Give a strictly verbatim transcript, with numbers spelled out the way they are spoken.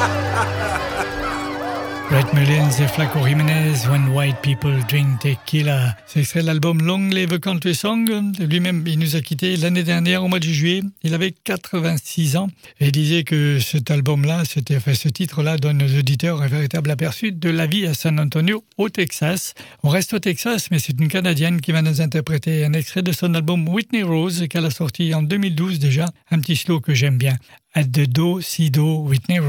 Brett Mullins et Flaco Jiménez, When White People Drink Tequila. C'est extrait de l'album Long Live a Country Song. Lui-même, il nous a quittés l'année dernière, au mois de juillet. Il avait quatre-vingt-six ans. Et il disait que cet album-là, c'était, enfin, ce titre-là donne aux auditeurs un véritable aperçu de la vie à San Antonio, au Texas. On reste au Texas, mais c'est une Canadienne qui va nous interpréter un extrait de son album Whitney Rose, qu'elle a sorti en deux mille douze déjà. Un petit slow que j'aime bien. At the Do, Si Do, Whitney Rose.